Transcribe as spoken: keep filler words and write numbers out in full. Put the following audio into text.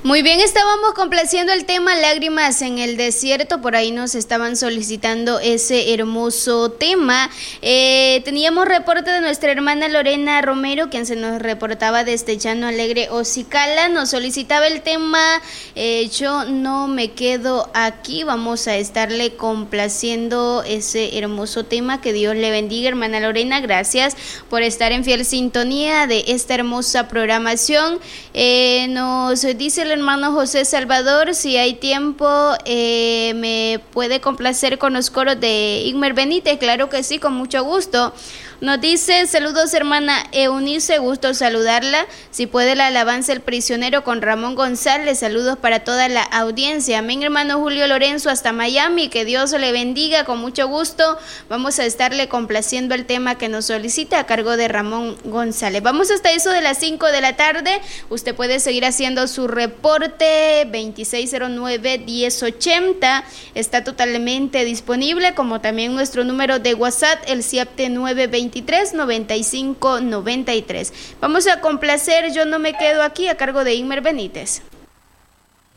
Muy bien, estábamos complaciendo el tema Lágrimas en el Desierto, por ahí nos estaban solicitando ese hermoso tema. Eh, teníamos reporte de nuestra hermana Lorena Romero, quien se nos reportaba desde Llano Alegre, Ocicala, nos solicitaba el tema eh, Yo no me quedo aquí. Vamos a estarle complaciendo ese hermoso tema. Que Dios le bendiga, hermana Lorena, gracias por estar en fiel sintonía de esta hermosa programación. Eh, nos dice el hermano José Salvador, si hay tiempo, eh, me puede complacer con los coros de Igmer Benítez. Claro que sí, con mucho gusto. Nos dice, saludos hermana Eunice, gusto saludarla. Si puede la alabanza El Prisionero con Ramón González, saludos para toda la audiencia. Amén, hermano Julio Lorenzo, hasta Miami, que Dios le bendiga, con mucho gusto. Vamos a estarle complaciendo el tema que nos solicita a cargo de Ramón González. Vamos hasta eso de las cinco de la tarde. Usted puede seguir haciendo su reporte veintiséis cero nueve, diez ochenta. Está totalmente disponible, como también nuestro número de WhatsApp, el siete nueve dos tres, noventa y cinco noventa y tres. Vamos a complacer Yo no me quedo aquí, a cargo de Igmer Benítez.